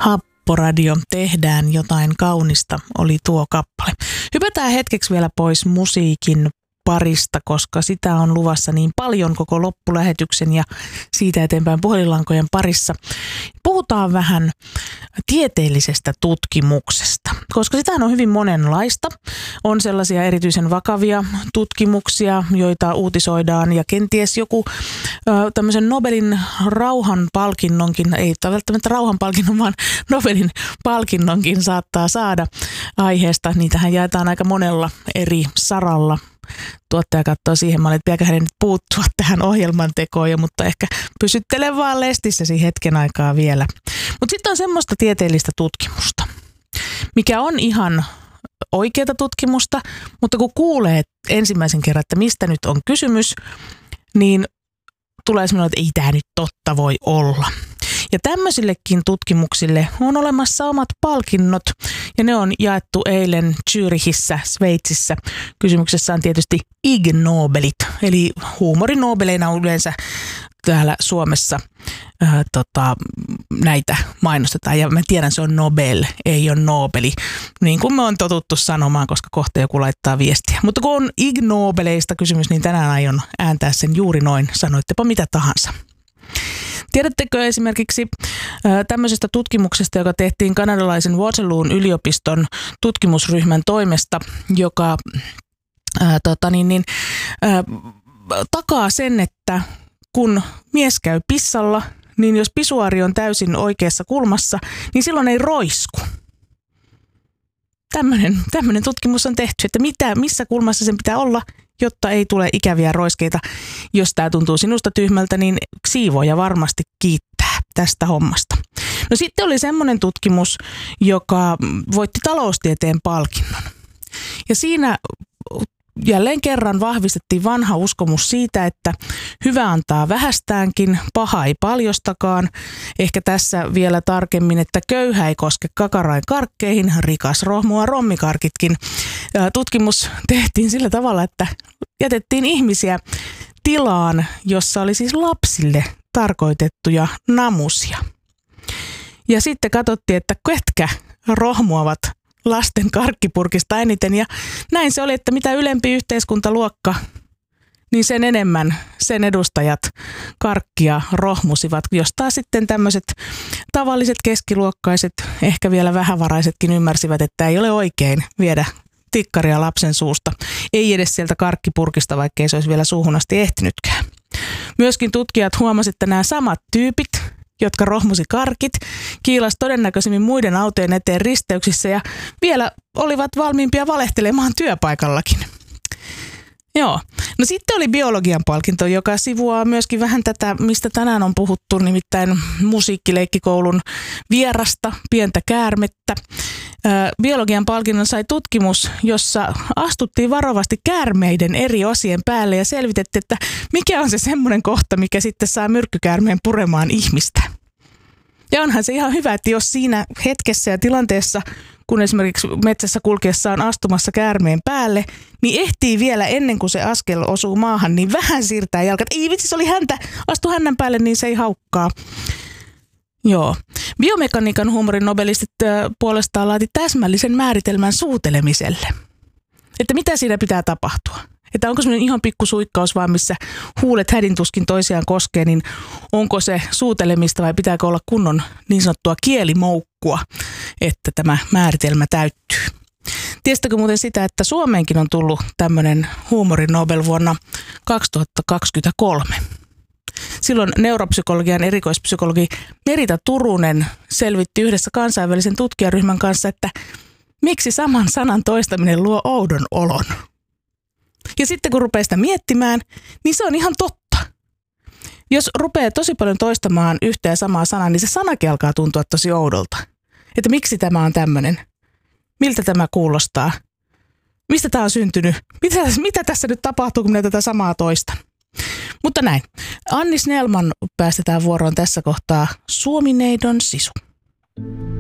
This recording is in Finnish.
Happoradio, tehdään jotain kaunista, oli tuo kappale. Hypätään hetkeksi vielä pois musiikin parista, koska sitä on luvassa niin paljon koko loppulähetyksen ja siitä eteenpäin puhelinlankojen parissa. Puhutaan vähän tieteellisestä tutkimuksesta, koska sitä on hyvin monenlaista. On sellaisia erityisen vakavia tutkimuksia, joita uutisoidaan ja kenties joku tämmöisen Nobelin rauhanpalkinnonkin, ei välttämättä rauhanpalkinnon, vaan Nobelin palkinnonkin saattaa saada aiheesta. Niitähän jaetaan aika monella eri saralla. Tuottaja katsoo siihen malliin, että pitääkö hänen nyt puuttua tähän ohjelman tekoon, mutta ehkä pysyttele vaan lestissäsi hetken aikaa vielä. Mutta sitten on semmoista tieteellistä tutkimusta, mikä on ihan oikeata tutkimusta, mutta kun kuulee ensimmäisen kerran, että mistä nyt on kysymys, niin tulee semmoinen, että ei tämä nyt totta voi olla. Ja tämmöisillekin tutkimuksille on olemassa omat palkinnot, ja ne on jaettu eilen Zürichissä, Sveitsissä. Kysymyksessä on tietysti Ig Nobelit, eli huumorinobeleina yleensä täällä Suomessa näitä mainostetaan. Ja mä tiedän, se on Nobel, ei ole Nobeli, niin kuin me on totuttu sanomaan, koska kohta joku laittaa viestiä. Mutta kun on Ig Nobeleista kysymys, niin tänään aion ääntää sen juuri noin, sanoittepa mitä tahansa. Tiedättekö esimerkiksi tämmöisestä tutkimuksesta, joka tehtiin kanadalaisen Waterloon yliopiston tutkimusryhmän toimesta, joka takaa sen, että kun mies käy pissalla, niin jos pisuaari on täysin oikeassa kulmassa, niin silloin ei roisku. Tämmöinen tutkimus on tehty, että missä kulmassa sen pitää olla, jotta ei tule ikäviä roiskeita. Jos tämä tuntuu sinusta tyhmältä, niin siivoja varmasti kiittää tästä hommasta. No sitten oli semmoinen tutkimus, joka voitti taloustieteen palkinnon. Ja siinä jälleen kerran vahvistettiin vanha uskomus siitä, että hyvä antaa vähästäänkin, paha ei paljostakaan. Ehkä tässä vielä tarkemmin, että köyhä ei koske kakarain karkkeihin, rikas rohmua rommikarkitkin. Tutkimus tehtiin sillä tavalla, että jätettiin ihmisiä tilaan, jossa oli siis lapsille tarkoitettuja namusia. Ja sitten katsottiin, että ketkä rohmuavat lasten karkkipurkista eniten, ja näin se oli, että mitä ylempi yhteiskuntaluokka, niin sen enemmän sen edustajat karkkia rohmusivat, josta sitten tämmöiset tavalliset keskiluokkaiset, ehkä vielä vähävaraisetkin ymmärsivät, että ei ole oikein viedä tikkaria lapsen suusta. Ei edes sieltä karkkipurkista, vaikka ei se olisi vielä suuhun asti ehtinytkään. Myöskin tutkijat huomasivat, että nämä samat tyypit, jotka rohmusi karkit, kiilasi todennäköisemmin muiden autojen eteen risteyksissä ja vielä olivat valmiimpia valehtelemaan työpaikallakin. Joo. No sitten oli biologian palkinto, joka sivuaa myöskin vähän tätä, mistä tänään on puhuttu, nimittäin musiikkileikkikoulun vierasta, pientä käärmettä. Biologian palkinnon sai tutkimus, jossa astuttiin varovasti käärmeiden eri osien päälle ja selvitettiin, että mikä on se semmoinen kohta, mikä sitten saa myrkkykäärmeen puremaan ihmistä. Ja onhan se ihan hyvä, että jos siinä hetkessä ja tilanteessa, kun esimerkiksi metsässä kulkiessa on astumassa käärmeen päälle, niin ehtii vielä ennen kuin se askel osuu maahan, niin vähän siirtää jalkat. Ei vitsi, se oli häntä, astu hännän päälle, niin se ei haukkaa. Joo. Biomekaniikan huumorinobelistit puolestaan laati täsmällisen määritelmän suutelemiselle. Että mitä siinä pitää tapahtua? Että onko semmoinen ihan pikku suikkaus vaan, missä huulet hädintuskin toisiaan koskee, niin onko se suutelemista vai pitääkö olla kunnon niin sanottua kielimoukkua, että tämä määritelmä täyttyy? Tiesitkö muuten sitä, että Suomeenkin on tullut tämmöinen huumorinobel vuonna 2023? Silloin neuropsykologian erikoispsykologi Merita Turunen selvitti yhdessä kansainvälisen tutkijaryhmän kanssa, että miksi saman sanan toistaminen luo oudon olon. Ja sitten kun rupeaa sitä miettimään, niin se on ihan totta. Jos rupeaa tosi paljon toistamaan yhtä ja samaa sanaa, niin se sanakin alkaa tuntua tosi oudolta. Että miksi tämä on tämmöinen? Miltä tämä kuulostaa? Mistä tämä on syntynyt? Mitä tässä nyt tapahtuu, kun minä tätä samaa toistan? Mutta näin. Anni Snellman päästetään vuoroon tässä kohtaa Suomineidon sisu.